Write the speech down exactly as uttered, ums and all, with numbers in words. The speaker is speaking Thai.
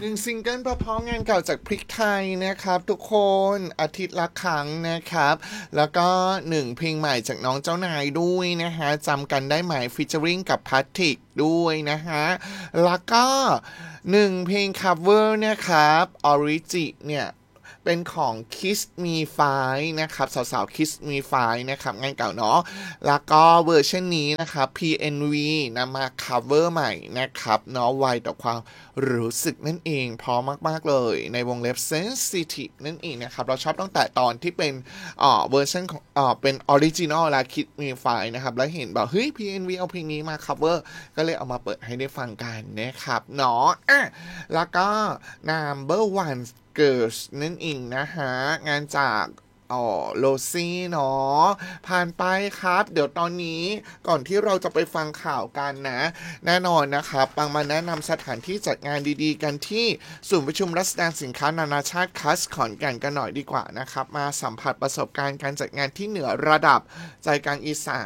นึ่งซิงเกิลเพราะๆงานเก่าจากพริกไทยนะครับทุกคนอาทิตย์ละครั้งนะครับแล้วก็หนึ่งเพลงใหม่จากน้องเจ้านายด้วยนะฮะจำกันได้ไหมฟีเจอริงกับพาทริกด้วยนะฮะแล้วก็หนึ่งเพลงคัฟเวอร์นะครับออริจิเนี่ยเป็นของ Kiss Me Fine นะครับสาวๆ Kiss Me Fine นะครับงานเก่าเนาะแล้วก็เวอร์ชันนี้นะครับ พี เอ็น วี นำมา cover ใหม่นะครับเนาะไวต่อความรู้สึกนั่นเองพร้อมมากๆเลยในวงเล็บ sensitive นั่นเองนะครับเราชอบตั้งแต่ตอนที่เป็นอ่าเวอร์ชันของอ่าเป็นออริจินอลและ Kiss Me Fine นะครับแล้วเห็นแบบเฮ้ย พี เอ็น วี เอาเพลงนี้มา cover ก็เลยเอามาเปิดให้ได้ฟังกันนะครับเนาะอ่ะแล้วก็ number one Girls นั่นเองนะฮะงานจากอ๋อโลซี่เนาะผ่านไปครับเดี๋ยวตอนนี้ก่อนที่เราจะไปฟังข่าวกันนะแน่นอนนะครับปังมาแนะนำสถานที่จัดงานดีๆกันที่ศูนย์ประชุมและแสดงสินค้านานาชาติคัสขอนแก่นกันหน่อยดีกว่านะครับมาสัมผัสประสบการณ์การจัดงานที่เหนือระดับใจกลางอีสาน